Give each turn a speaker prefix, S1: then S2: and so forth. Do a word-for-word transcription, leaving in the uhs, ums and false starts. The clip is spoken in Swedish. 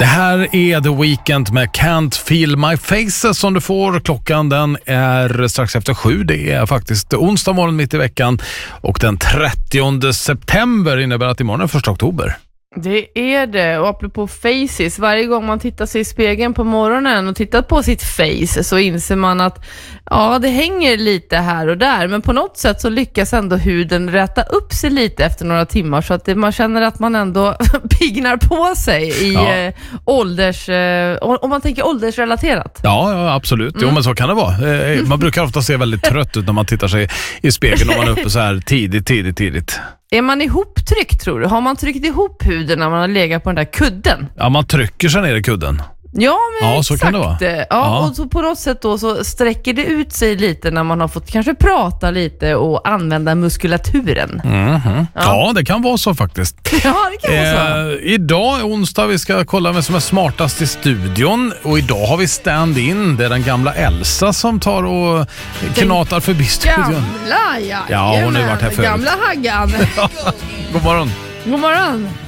S1: Det här är The Weeknd med Can't Feel My Faces som du får. Klockan den är strax efter sju. Det är faktiskt onsdag morgon mitt i veckan. Och den trettionde september innebär att imorgon är första oktober.
S2: Det är det, och apropå faces, varje gång man tittar sig i spegeln på morgonen och tittar på sitt face så inser man att ja, det hänger lite här och där, men på något sätt så lyckas ändå huden räta upp sig lite efter några timmar så att det, man känner att man ändå pignar på sig i ja. eh, ålders, eh, om man tänker åldersrelaterat.
S1: Ja, ja absolut, mm. jo, men så kan det vara. Eh, man brukar ofta se väldigt trött ut när man tittar sig i spegeln om man är uppe så här tidigt, tidigt, tidigt.
S2: Är man ihoptryckt, tror du? Har man tryckt ihop huden när man har legat på den där kudden?
S1: Ja, man trycker sig ner i kudden.
S2: Ja, men
S1: ja,
S2: exakt.
S1: Så kan det vara.
S2: Ja,
S1: ja,
S2: och så på något sätt då så sträcker det ut sig lite när man har fått kanske prata lite och använda muskulaturen.
S1: Mm-hmm. Ja. ja, det kan vara så faktiskt.
S2: Ja, det kan eh, vara så.
S1: Idag är onsdag, vi ska kolla vem som är smartast i studion. Och idag har vi stand-in. Det är den gamla Elsa som tar och knatar förbi studion.
S2: Gamla, ja.
S1: Ja, hon har varit här förut.
S2: Gamla Haggan.
S1: God morgon.
S2: God morgon.